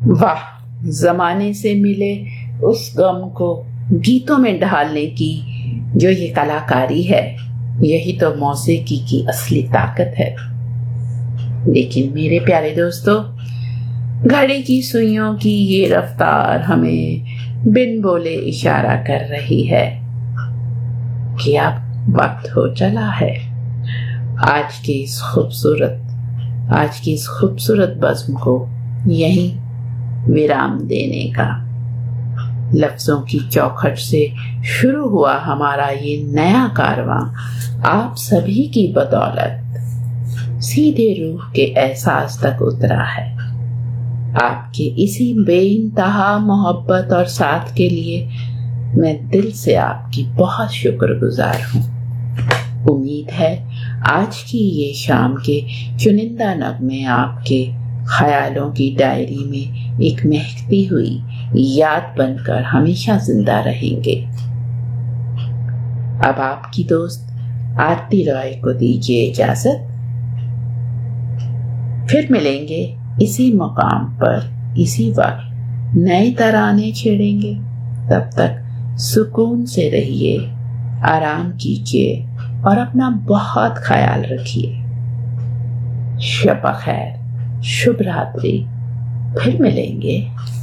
واہ، زمانے سے ملے اس غم کو گیتوں میں ڈھالنے کی جو یہ کلاکاری ہے، یہی تو موسیقی کی اصلی طاقت ہے۔ لیکن میرے پیارے دوستو، گھڑی کی سوئیوں کی یہ رفتار ہمیں بن بولے اشارہ کر رہی ہے کہ اب وقت ہو چلا ہے آج کی اس خوبصورت بزم کو یہیں ویرام دینے کا۔ لفظوں کی چوکھٹ سے شروع ہوا ہمارا یہ نیا کارواں آپ سبھی کی بدولت سیدھے روح کے احساس تک اترا ہے۔ آپ کے اسی بے انتہا محبت اور ساتھ کے لیے میں دل سے آپ کی بہت شکر گزار ہوں۔ امید ہے آج کی یہ شام کے چنندہ نغمے آپ کے خیالوں کی ڈائری میں ایک مہکتی ہوئی یاد بن کر ہمیشہ زندہ رہیں گے۔ اب آپ کی دوست آرتی رائے کو دیجیے اجازت۔ پھر ملیں گے اسی مقام پر اسی وقت، نئے ترانے چھیڑیں گے۔ تب تک سکون سے رہیے، آرام کیجیے اور اپنا بہت خیال رکھیے۔ شب بخیر، شبھ راتری، پھر ملیں گے۔